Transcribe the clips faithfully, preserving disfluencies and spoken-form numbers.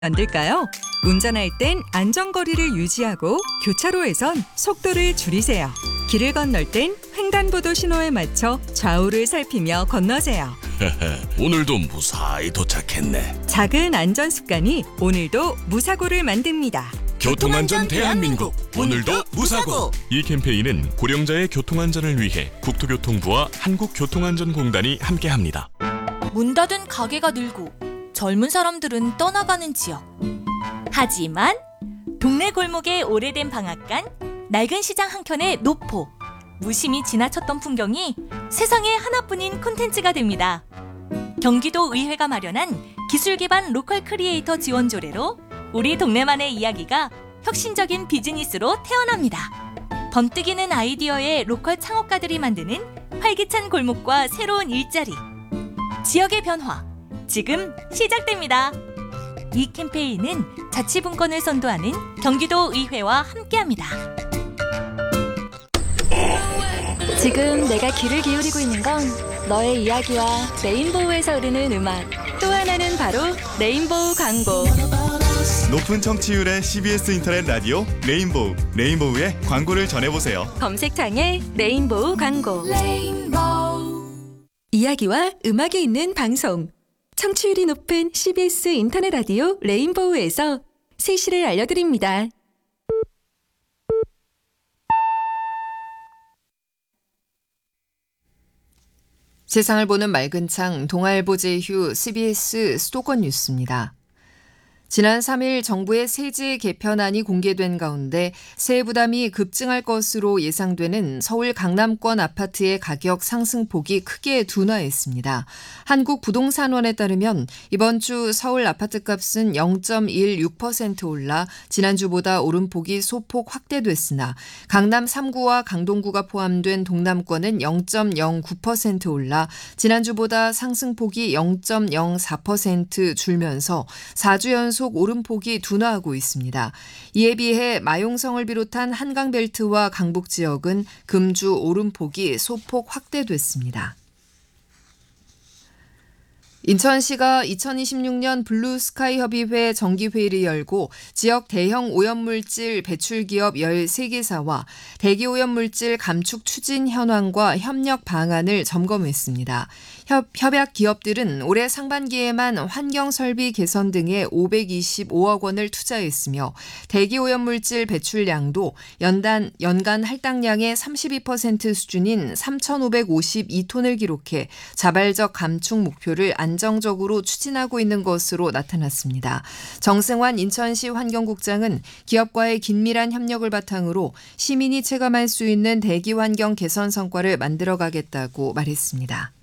만들까요? 운전할 땐 안전거리를 유지하고 교차로에선 속도를 줄이세요. 길을 건널 땐 횡단보도 신호에 맞춰 좌우를 살피며 건너세요. 오늘도 무사히 도착했네. 작은 안전 습관이 오늘도 무사고를 만듭니다. 교통안전 대한민국, 오늘도 무사고. 이 캠페인은 고령자의 교통안전을 위해 국토교통부와 한국교통안전공단이 함께합니다. 문 닫은 가게가 늘고 젊은 사람들은 떠나가는 지역. 하지만 동네 골목의 오래된 방앗간, 낡은 시장 한켠의 노포, 무심히 지나쳤던 풍경이 세상에 하나뿐인 콘텐츠가 됩니다. 경기도 의회가 마련한 기술 기반 로컬 크리에이터 지원 조례로 우리 동네만의 이야기가 혁신적인 비즈니스로 태어납니다. 번뜩이는 아이디어의 로컬 창업가들이 만드는 활기찬 골목과 새로운 일자리. 지역의 변화, 지금 시작됩니다. 이 캠페인은 자치분권을 선도하는 경기도 의회와 함께합니다. 지금 내가 귀를 기울이고 있는 건 너의 이야기와 레인보우에서 흐르는 음악, 또 하나는 바로 레인보우 광고. 높은 청취율의 씨비에스 인터넷 라디오 레인보우, 레인보우의 광고를 전해보세요. 검색창에 레인보우 광고. 이야기와 음악이 있는 방송. 청취율이 높은 씨비에스 인터넷 라디오 레인보우에서 세시를 알려드립니다. 세상을 보는 맑은 창 동아일보 제휴 씨비에스 수도권 뉴스입니다. 지난 삼 일 정부의 세제 개편안이 공개된 가운데 세액 부담이 급증할 것으로 예상되는 서울 강남권 아파트의 가격 상승폭이 크게 둔화했습니다. 한국부동산원에 따르면 이번 주 서울 아파트값은 영 점 일육 퍼센트 올라 지난주보다 오름폭이 소폭 확대됐으나 강남 삼 구와 강동구가 포함된 동남권은 영 점 영구 퍼센트 올라 지난주보다 상승폭이 영 점 영사 퍼센트 줄면서 사 주 연속 오름폭이 둔화하고 있습니다. 이에 비해 마용성을 비롯한 한강벨트와 강북 지역은 금주 오름폭이 소폭 확대됐습니다. 인천시가 이천이십육 년 블루스카이 협의회 정기회의를 열고 지역 대형 오염물질 배출기업 열세 개사와 대기 오염물질 감축 추진 현황과 협력 방안을 점검했습니다. 협, 협약 기업들은 올해 상반기에만 환경설비 개선 등에 오백이십오억 원을 투자했으며 대기 오염물질 배출량도 연단, 연간 할당량의 삼십이 퍼센트 수준인 삼천오백오십이 톤을 기록해 자발적 감축 목표를 안정적으로 추진하고 있는 것으로 나타났습니다. 정승환 인천시 환경국장은 기업과의 긴밀한 협력을 바탕으로 시민이 체감할 수 있는 대기 환경 개선 성과를 만들어가겠다고 말했습니다.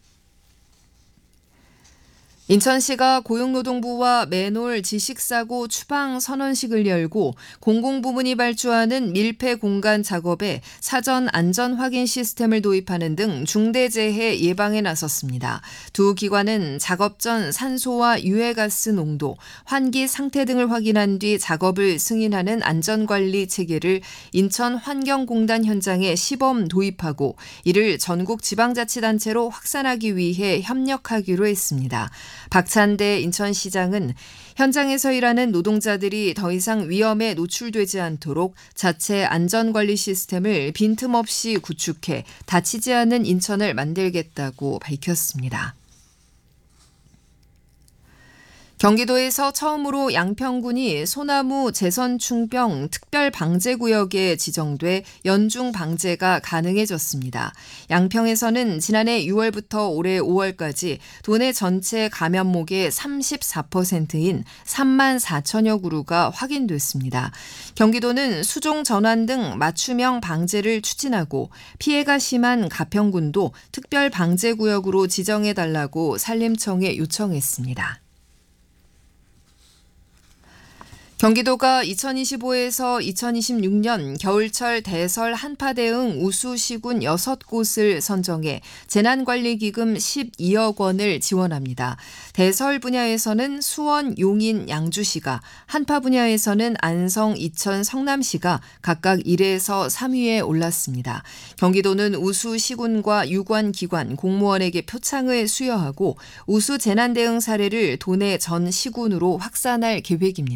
인천시가 고용노동부와 맨홀 지식사고 추방 선언식을 열고 공공부문이 발주하는 밀폐 공간 작업에 사전 안전 확인 시스템을 도입하는 등 중대재해 예방에 나섰습니다. 두 기관은 작업 전 산소와 유해가스 농도, 환기 상태 등을 확인한 뒤 작업을 승인하는 안전관리 체계를 인천환경공단 현장에 시범 도입하고 이를 전국 지방자치단체로 확산하기 위해 협력하기로 했습니다. 박찬대 인천시장은 현장에서 일하는 노동자들이 더 이상 위험에 노출되지 않도록 자체 안전관리 시스템을 빈틈없이 구축해 다치지 않는 인천을 만들겠다고 밝혔습니다. 경기도에서 처음으로 양평군이 소나무 재선충병 특별방제구역에 지정돼 연중 방제가 가능해졌습니다. 양평에서는 지난해 유월부터 올해 오월까지 도내 전체 감염목의 삼십사 퍼센트인 삼만 사천여 그루가 확인됐습니다. 경기도는 수종 전환 등 맞춤형 방제를 추진하고 피해가 심한 가평군도 특별방제구역으로 지정해달라고 산림청에 요청했습니다. 경기도가 이천이십오에서 이천이십육 년 겨울철 대설 한파 대응 우수 시군 여섯 곳을 선정해 재난관리기금 십이억 원을 지원합니다. 대설 분야에서는 수원, 용인, 양주시가, 한파 분야에서는 안성, 이천, 성남시가 각각 일에서 삼 위에 올랐습니다. 경기도는 우수 시군과 유관 기관, 공무원에게 표창을 수여하고 우수 재난 대응 사례를 도내 전 시군으로 확산할 계획입니다.